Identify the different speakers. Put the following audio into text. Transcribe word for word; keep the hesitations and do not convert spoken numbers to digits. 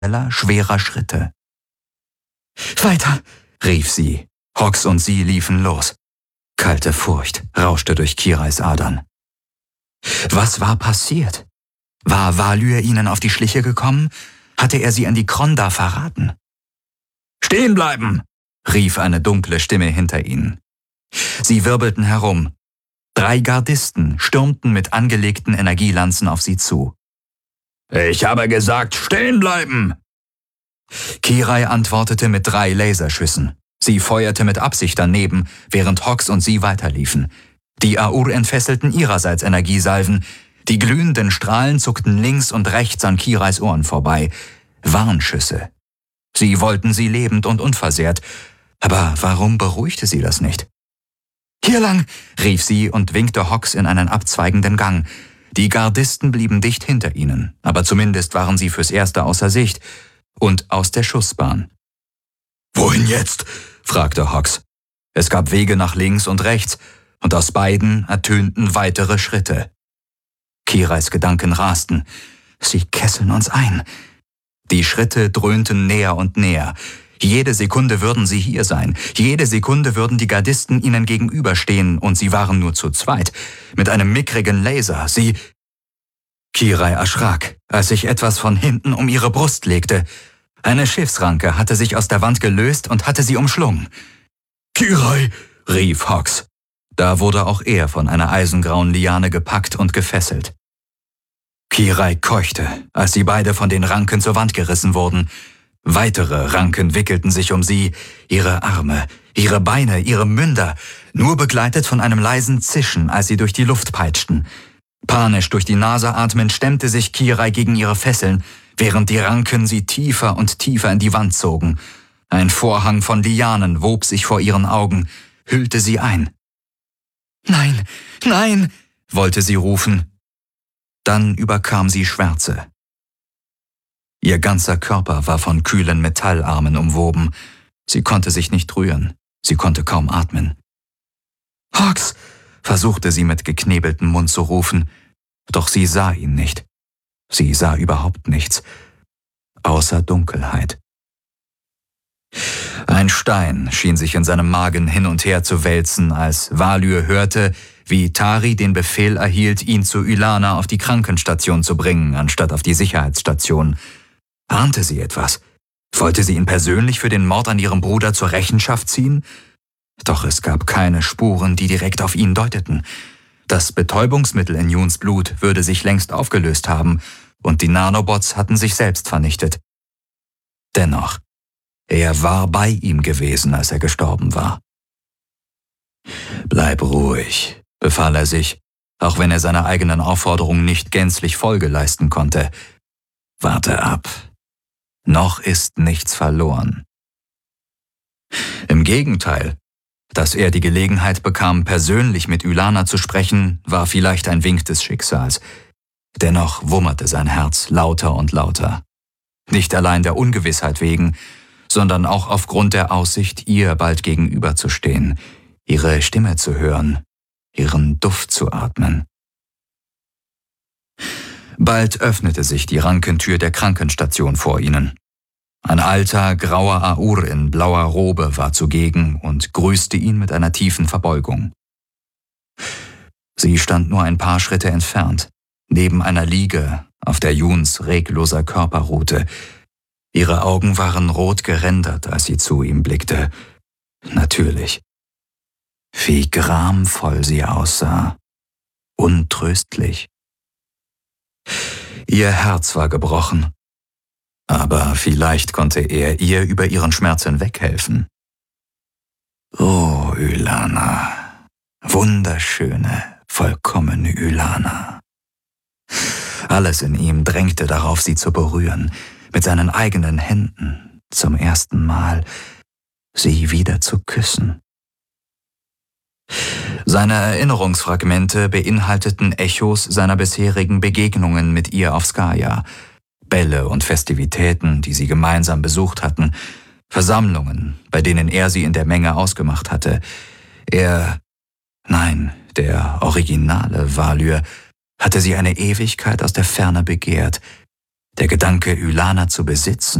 Speaker 1: schwerer Schritte. »Weiter«, rief sie. Hox und sie liefen los. Kalte Furcht rauschte durch Kirais Adern. Was war passiert? War Valyr ihnen auf die Schliche gekommen? Hatte er sie an die Kronda verraten? »Stehen bleiben«, rief eine dunkle Stimme hinter ihnen. Sie wirbelten herum. Drei Gardisten stürmten mit angelegten Energielanzen auf sie zu. »Ich habe gesagt, stehen bleiben!« Kirai antwortete mit drei Laserschüssen. Sie feuerte mit Absicht daneben, während Hox und sie weiterliefen. Die Aur entfesselten ihrerseits Energiesalven. Die glühenden Strahlen zuckten links und rechts an Kirais Ohren vorbei. Warnschüsse. Sie wollten sie lebend und unversehrt. Aber warum beruhigte sie das nicht? »Hier lang«, rief sie und winkte Hox in einen abzweigenden Gang. Die Gardisten blieben dicht hinter ihnen, aber zumindest waren sie fürs Erste außer Sicht und aus der Schussbahn. »Wohin jetzt?« fragte Hox. Es gab Wege nach links und rechts, und aus beiden ertönten weitere Schritte. Kirais Gedanken rasten. Sie kesseln uns ein. Die Schritte dröhnten näher und näher. Jede Sekunde würden sie hier sein. Jede Sekunde würden die Gardisten ihnen gegenüberstehen, und sie waren nur zu zweit. Mit einem mickrigen Laser. Sie... Kirai erschrak, als sich etwas von hinten um ihre Brust legte. Eine Schiffsranke hatte sich aus der Wand gelöst und hatte sie umschlungen. »Kirai«, rief Hox. Da wurde auch er von einer eisengrauen Liane gepackt und gefesselt. Kirai keuchte, als sie beide von den Ranken zur Wand gerissen wurden. Weitere Ranken wickelten sich um sie, ihre Arme, ihre Beine, ihre Münder, nur begleitet von einem leisen Zischen, als sie durch die Luft peitschten. Panisch durch die Nase atmend stemmte sich Kirai gegen ihre Fesseln, während die Ranken sie tiefer und tiefer in die Wand zogen. Ein Vorhang von Lianen wob sich vor ihren Augen, hüllte sie ein. »Nein, nein«, wollte sie rufen. Dann überkam sie Schwärze. Ihr ganzer Körper war von kühlen Metallarmen umwoben. Sie konnte sich nicht rühren, sie konnte kaum atmen. »Hox«, versuchte sie mit geknebeltem Mund zu rufen, doch sie sah ihn nicht. Sie sah überhaupt nichts, außer Dunkelheit. Ein Stein schien sich in seinem Magen hin und her zu wälzen, als Valyr hörte, wie Tari den Befehl erhielt, ihn zu Ylana auf die Krankenstation zu bringen, anstatt auf die Sicherheitsstation. Ahnte sie etwas? Wollte sie ihn persönlich für den Mord an ihrem Bruder zur Rechenschaft ziehen? Doch es gab keine Spuren, die direkt auf ihn deuteten. Das Betäubungsmittel in Yuns Blut würde sich längst aufgelöst haben, und die Nanobots hatten sich selbst vernichtet. Dennoch, er war bei ihm gewesen, als er gestorben war. »Bleib ruhig«, befahl er sich, auch wenn er seiner eigenen Aufforderung nicht gänzlich Folge leisten konnte. »Warte ab. Noch ist nichts verloren.« Im Gegenteil, dass er die Gelegenheit bekam, persönlich mit Ylana zu sprechen, war vielleicht ein Wink des Schicksals. Dennoch wummerte sein Herz lauter und lauter. Nicht allein der Ungewissheit wegen, sondern auch aufgrund der Aussicht, ihr bald gegenüberzustehen, ihre Stimme zu hören, ihren Duft zu atmen. Bald öffnete sich die Rankentür der Krankenstation vor ihnen. Ein alter, grauer Aur in blauer Robe war zugegen und grüßte ihn mit einer tiefen Verbeugung. Sie stand nur ein paar Schritte entfernt, neben einer Liege, auf der Yuns regloser Körper ruhte. Ihre Augen waren rot gerändert, als sie zu ihm blickte. Natürlich. Wie gramvoll sie aussah. Untröstlich. Ihr Herz war gebrochen. Aber vielleicht konnte er ihr über ihren Schmerz hinweghelfen. Oh, Ylana. Wunderschöne, vollkommene Ylana. Alles in ihm drängte darauf, sie zu berühren, mit seinen eigenen Händen, zum ersten Mal, sie wieder zu küssen. Seine Erinnerungsfragmente beinhalteten Echos seiner bisherigen Begegnungen mit ihr auf Skaya, Bälle und Festivitäten, die sie gemeinsam besucht hatten, Versammlungen, bei denen er sie in der Menge ausgemacht hatte. Er, nein, der originale Valyr, hatte sie eine Ewigkeit aus der Ferne begehrt, Der Gedanke, Ylana zu besitzen,